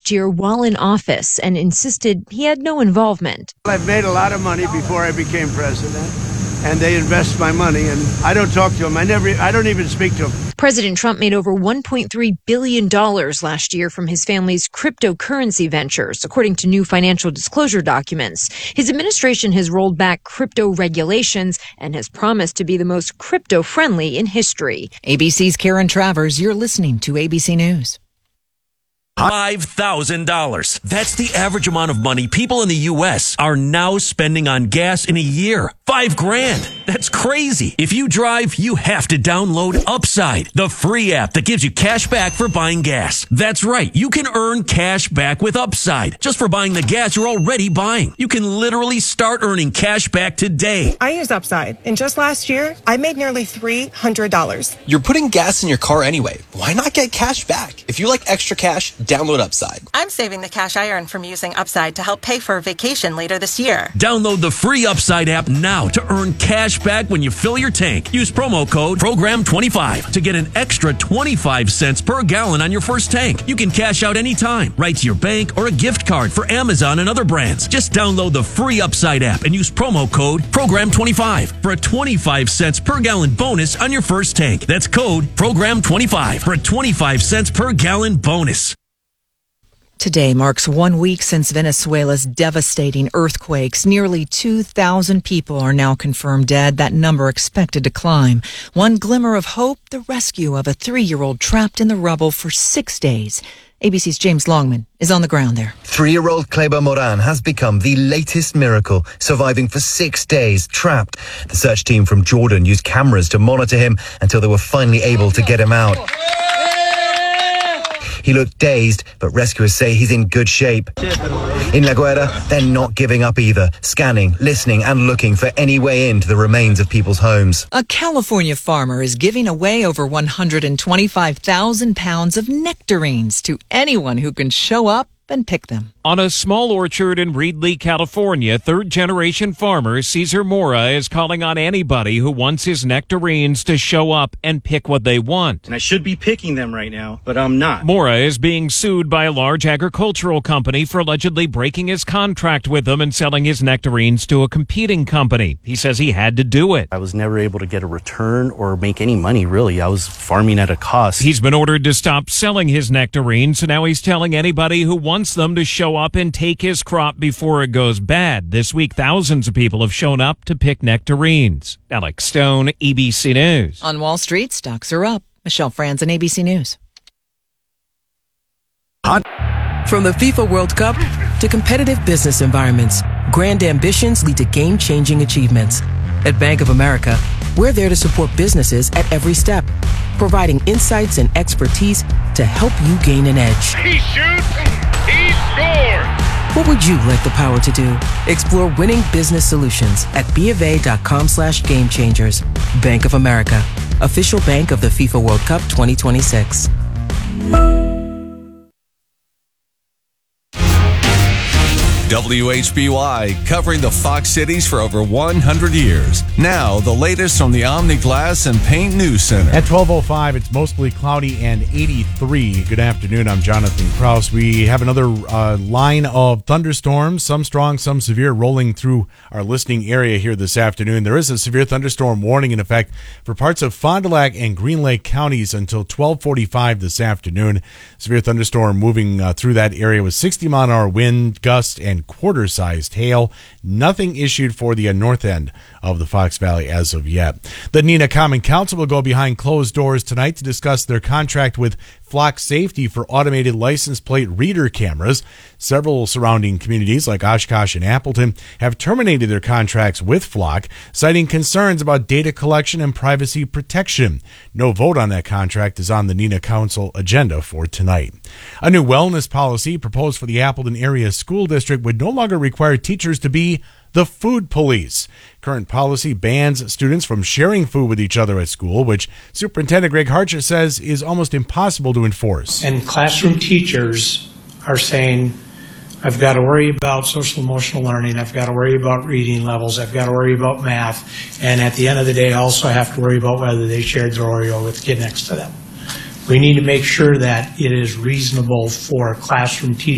last year while in office and insisted he had no involvement. I've made a lot of money before I became president, and they invest my money, and I don't talk to them. I don't even speak to them. President Trump made over $1.3 billion last year from his family's cryptocurrency ventures, according to new financial disclosure documents. His administration has rolled back crypto regulations and has promised to be the most crypto-friendly in history. ABC's Karen Travers, you're listening to ABC News. $5,000. That's the average amount of money people in the U.S. are now spending on gas in a year. $5,000. That's crazy. If you drive, you have to download Upside, the free app that gives you cash back for buying gas. That's right. You can earn cash back with Upside just for buying the gas you're already buying. You can literally start earning cash back today. I use Upside, and just last year, I made nearly $300. You're putting gas in your car anyway. Why not get cash back? If you like extra cash, download Upside. I'm saving the cash I earn from using Upside to help pay for a vacation later this year. Download the free Upside app now to earn cash back when you fill your tank. Use promo code PROGRAM25 to get an extra 25 cents per gallon on your first tank. You can cash out anytime, right to your bank or a gift card for Amazon and other brands. Just download the free Upside app and use promo code PROGRAM25 for a 25 cents per gallon bonus on your first tank. That's code PROGRAM25 for a 25 cents per gallon bonus. Today marks 1 week since Venezuela's devastating earthquakes. Nearly 2,000 people are now confirmed dead, that number expected to climb. One glimmer of hope, the rescue of a 3-year-old trapped in the rubble for 6 days. ABC's James Longman is on the ground there. 3-year-old Kleber Moran has become the latest miracle, surviving for 6 days trapped. The search team from Jordan used cameras to monitor him until they were finally able to get him out. He looked dazed, but rescuers say he's in good shape. In La Guaira, they're not giving up either, scanning, listening, and looking for any way into the remains of people's homes. A California farmer is giving away over 125,000 pounds of nectarines to anyone who can show up and pick them. On a small orchard in Reedley, California, third-generation farmer Cesar Mora is calling on anybody who wants his nectarines to show up and pick what they want. And I should be picking them right now, but I'm not. Mora is being sued by a large agricultural company for allegedly breaking his contract with them and selling his nectarines to a competing company. He says he had to do it. I was never able to get a return or make any money, really. I was farming at a cost. He's been ordered to stop selling his nectarines, so now he's telling anybody who wants them to show up and take his crop before it goes bad. This week, thousands of people have shown up to pick nectarines. Alex Stone, ABC News. On Wall Street, stocks are up. Michelle Franzen, ABC News. From the FIFA World Cup to competitive business environments, grand ambitions lead to game-changing achievements. At Bank of America, we're there to support businesses at every step, providing insights and expertise to help you gain an edge. He shoots, he scores! What would you like the power to do? Explore winning business solutions at BofA.com/gamechangers. Bank of America, official bank of the FIFA World Cup 2026. WHBY, covering the Fox cities for over 100 years. Now, the latest from the Omni Glass and Paint News Center. At 12:05, it's mostly cloudy and 83. Good afternoon, I'm Jonathan Kraus. We have another line of thunderstorms, some strong, some severe, rolling through our listening area here this afternoon. There is a severe thunderstorm warning in effect for parts of Fond du Lac and Green Lake counties until 12:45 this afternoon. Severe thunderstorm moving through that area with 60-mile-an-hour wind, gust, and quarter-sized hail. Nothing issued for the north end of the Fox Valley as of yet. The Neenah Common Council will go behind closed doors tonight to discuss their contract with Flock Safety for automated license plate reader cameras. Several surrounding communities like Oshkosh and Appleton have terminated their contracts with Flock, citing concerns about data collection and privacy protection. No vote on that contract is on the Neenah Council agenda for tonight. A new wellness policy proposed for the Appleton Area School District would no longer require teachers to be the food police. Current policy bans students from sharing food with each other at school, which Superintendent Greg Harcher says is almost impossible to enforce. And classroom teachers are saying, I've got to worry about social emotional learning, I've got to worry about reading levels, I've got to worry about math, and at the end of the day, I also have to worry about whether they shared their Oreo with the kid next to them. We need to make sure that it is reasonable for classroom teachers